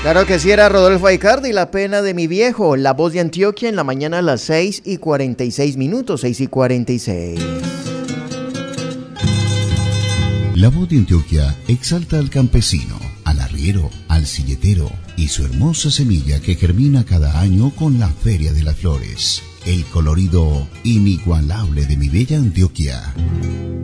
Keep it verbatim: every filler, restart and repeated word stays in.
Claro que sí, era Rodolfo Aicardi, La pena de mi viejo, La Voz de Antioquia, en la mañana a las seis y cuarenta y seis minutos, seis y cuarenta y seis. La Voz de Antioquia exalta al campesino, al arriero, al silletero y su hermosa semilla que germina cada año con la Feria de las Flores. El colorido inigualable de mi bella Antioquia.